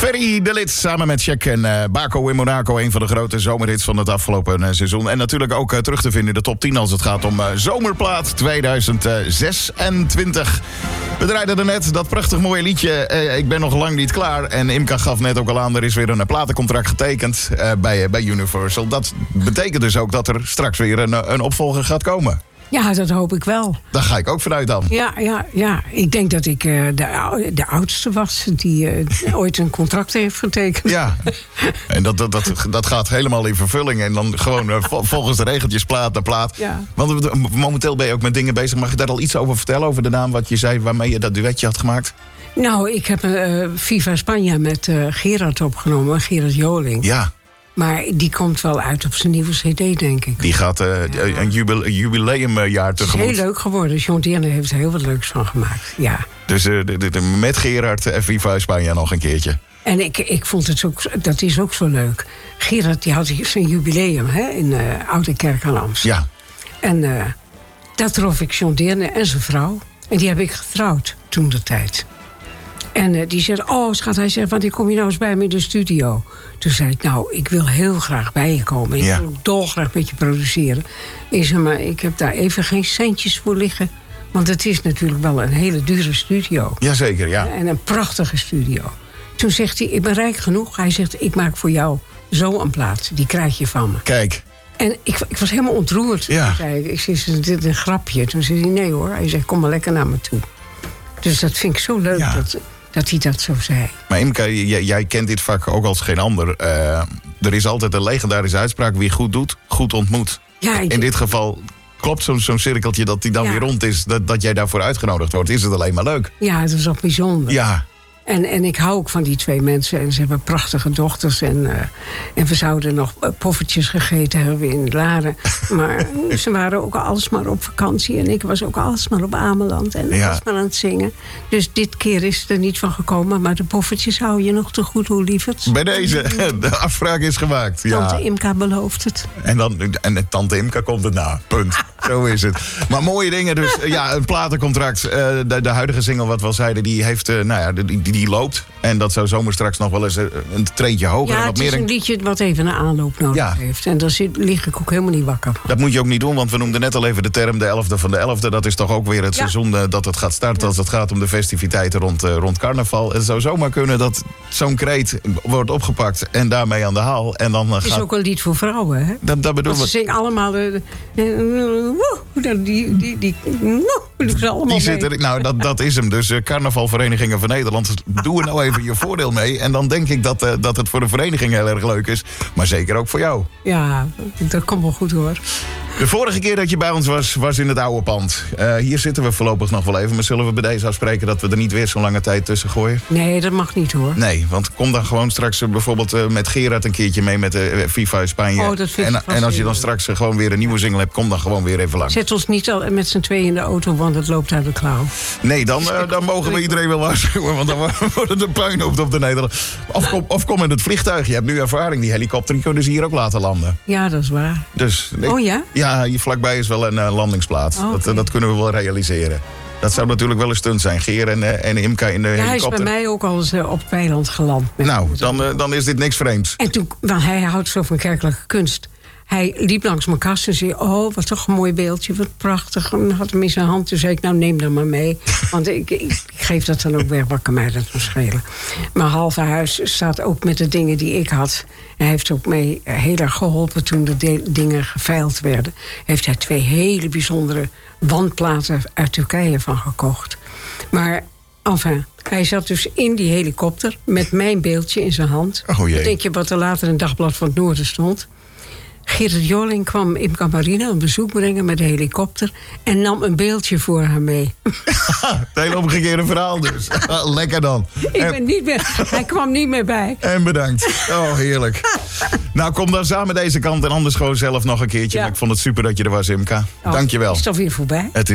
Ferry de Lid samen met Check en Baco in Monaco. Een van de grote zomerhits van het afgelopen seizoen. En natuurlijk ook terug te vinden in de top 10 als het gaat om Zomerplaat 2026. We draaiden er net dat prachtig mooie liedje. Ik ben nog lang niet klaar. En Imka gaf net ook al aan, er is weer een platencontract getekend bij Universal. Dat betekent dus ook dat er straks weer een opvolger gaat komen. Ja, dat hoop ik wel. Daar ga ik ook vanuit dan. Ja. Ik denk dat ik de oudste was die ooit een contract heeft getekend. Ja, en dat gaat helemaal in vervulling. En dan gewoon volgens de regeltjes plaat naar plaat. Ja. Want momenteel ben je ook met dingen bezig. Mag je daar al iets over vertellen, over de naam wat je zei waarmee je dat duetje had gemaakt? Nou, ik heb Viva Spanje met Gerard opgenomen, Gerard Joling. Ja. Maar die komt wel uit op zijn nieuwe cd, denk ik. Die gaat een jubileumjaar tegemoet. Het is heel leuk geworden. John Deerne heeft er heel wat leuks van gemaakt, ja. Dus met Gerard en Viva Spanje nog een keertje. En ik vond het ook, dat is ook zo leuk. Gerard die had zijn jubileum in Oude Kerk aan Amst. Ja. En dat trof ik John Deerne en zijn vrouw. En die heb ik getrouwd toen de tijd. En die zei, schat, hij zegt, want ik kom je nou eens bij me in de studio. Toen zei ik, nou, ik wil heel graag bij je komen. Ik wil dolgraag met je produceren. Ik zei, maar ik heb daar even geen centjes voor liggen. Want het is natuurlijk wel een hele dure studio. Jazeker, ja. En een prachtige studio. Toen zegt hij, ik ben rijk genoeg. Hij zegt, ik maak voor jou zo een plaat. Die krijg je van me. Kijk. En ik was helemaal ontroerd. Ja. Toen zei ik zei, is dit een grapje? Toen zei hij, nee hoor. Hij zegt, kom maar lekker naar me toe. Dus dat vind ik zo leuk dat hij dat zo zei. Maar Imka, jij kent dit vak ook als geen ander. Er is altijd een legendarische uitspraak: wie goed doet, goed ontmoet. Ja, in dit geval klopt zo'n cirkeltje dat die dan weer rond is. Dat jij daarvoor uitgenodigd wordt. Is het alleen maar leuk? Ja, het is ook bijzonder. Ja. En ik hou ook van die twee mensen. En ze hebben prachtige dochters. En we zouden nog poffertjes gegeten hebben in Laren. Maar ze waren ook alsmaar op vakantie. En ik was ook alsmaar op Ameland. En alsmaar aan het zingen. Dus dit keer is het er niet van gekomen. Maar de poffertjes hou je nog te goed, hoe lieverd. Bij deze, de afspraak is gemaakt. Tante Imka belooft het. En tante Imka komt het na. Punt. Zo is het. Maar mooie dingen dus. Ja, een platencontract. De huidige single, wat we al zeiden, die heeft... Die loopt. En dat zou zomaar straks nog wel eens een treetje hoger. Ja, wat het is een liedje wat even een aanloop nodig heeft. En daar lig ik ook helemaal niet wakker van. Dat moet je ook niet doen, want we noemden net al even de term de 11e van de 11e. Dat is toch ook weer het seizoen dat het gaat starten als het gaat om de festiviteiten rond carnaval. Het zou zomaar kunnen dat zo'n kreet wordt opgepakt en daarmee aan de haal. En dan het is ook een lied voor vrouwen, hè? Dat bedoel ik. Ze zingen allemaal die zitten er. Nou, dat is hem. Dus carnavalverenigingen van Nederland, doe er nou even je voordeel mee. En dan denk ik dat het voor de vereniging heel erg leuk is. Maar zeker ook voor jou. Ja, dat komt wel goed hoor. De vorige keer dat je bij ons was in het oude pand. Hier zitten we voorlopig nog wel even. Maar zullen we bij deze afspreken dat we er niet weer zo'n lange tijd tussen gooien? Nee, dat mag niet hoor. Nee, want kom dan gewoon straks bijvoorbeeld met Gerard een keertje mee met de Viva Spanje. Oh, dat vind ik en als je dan straks gewoon weer een nieuwe single hebt, kom dan gewoon weer even lang. Zet ons niet al met z'n tweeën in de auto, want het loopt uit de klauw. Nee, dan mogen we iedereen wel waarschuwen, want dan worden de puinhoofd op de Nederland. Of kom in het vliegtuig. Je hebt nu ervaring. Die helikopter kunnen ze hier ook laten landen. Ja, dat is waar. Dus, ja? Ja, hier vlakbij is wel een landingsplaats. Okay. Dat kunnen we wel realiseren. Dat zou natuurlijk wel een stunt zijn. Geer en Imka in de helikopter. Hij is bij mij ook al eens op het weiland geland. Nou, dan is dit niks vreemds. En toen, want hij houdt zo van kerkelijke kunst. Hij liep langs mijn kast en zei, wat toch een mooi beeldje, wat prachtig. En had hem in zijn hand, toen zei ik, nou neem dat maar mee. Want ik geef dat dan ook weg, wat kan mij dat nog schelen. Mijn halve huis staat ook met de dingen die ik had. Hij heeft ook mee heel erg geholpen toen de dingen geveild werden. Heeft hij 2 hele bijzondere wandplaten uit Turkije van gekocht. Maar, enfin, hij zat dus in die helikopter met mijn beeldje in zijn hand. Oh jee. Dan denk je wat er later in het Dagblad van het Noorden stond. Gerard Joling kwam Imka Marina een bezoek brengen met de helikopter en nam een beeldje voor haar mee. Het hele omgekeerde verhaal dus. Lekker dan. Hij kwam niet meer bij. En bedankt. Oh, heerlijk. Nou, kom dan samen deze kant en anders gewoon zelf nog een keertje. Ja. Ik vond het super dat je er was, Imka. Dank je wel. Is het alweer voorbij?